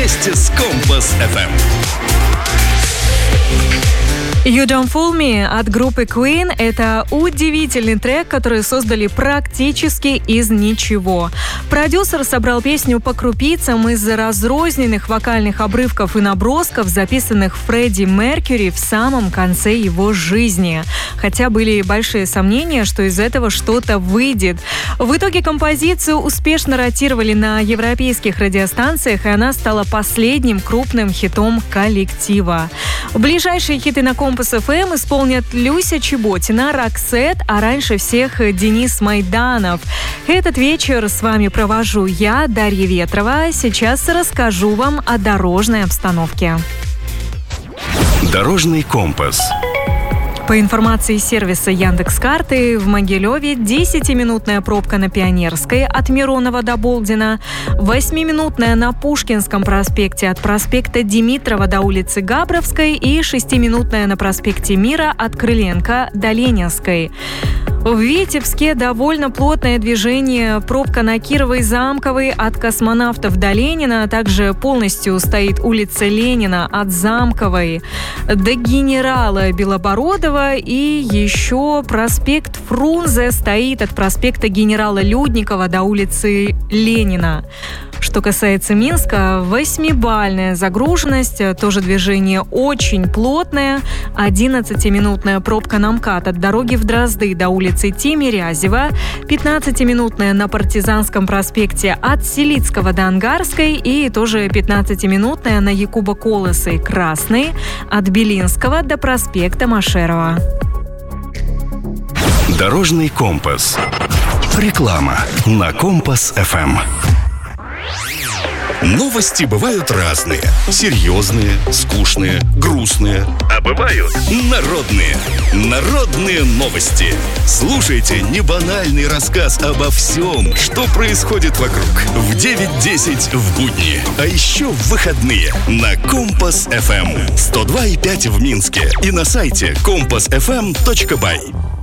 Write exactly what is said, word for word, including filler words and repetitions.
вместе с Компас эф эм. You Don't Fool Me от группы Queen – это удивительный трек, который создали практически из ничего. Продюсер собрал песню по крупицам из разрозненных вокальных обрывков и набросков, записанных Фредди Меркьюри в самом конце его жизни. Хотя были большие сомнения, что из этого что-то выйдет. В итоге композицию успешно ротировали на европейских радиостанциях, и она стала последним крупным хитом коллектива. Ближайшие хиты на Компас эф эм исполнят Люся Чеботина, Роксет, а раньше всех Денис Майданов. Этот вечер с вами провожу я, Дарья Ветрова. Сейчас расскажу вам о дорожной обстановке. Дорожный компас. По информации сервиса Яндекс.Карты, в Могилеве десятиминутная пробка на Пионерской от Миронова до Болдина, восьмиминутная на Пушкинском проспекте от проспекта Димитрова до улицы Габровской и шестиминутная на проспекте Мира от Крыленко до Ленинской. В Витебске довольно плотное движение. Пробка на Кировой Замковой от Космонавтов до Ленина. Также полностью стоит улица Ленина от Замковой до Генерала Белобородова. И еще проспект Фрунзе стоит от проспекта Генерала Людникова до улицы Ленина. Что касается Минска, восьмибалльная загруженность, тоже движение очень плотное. одиннадцатиминутная пробка на МКАД от дороги в Дрозды до улицы Тимирязева, пятнадцатиминутная на Партизанском проспекте от Селицкого до Ангарской и тоже пятнадцатиминутная на Якуба Колосы Красный от Белинского до проспекта Машерова. Дорожный компас. Реклама на Компас эф эм. Новости бывают разные. Серьезные, скучные, грустные. А бывают народные. Народные новости. Слушайте небанальный рассказ обо всем, что происходит вокруг. В девять десять в будни. А еще в выходные на Компас эф эм. сто два и пять в Минске. И на сайте компас эф эм точка бай.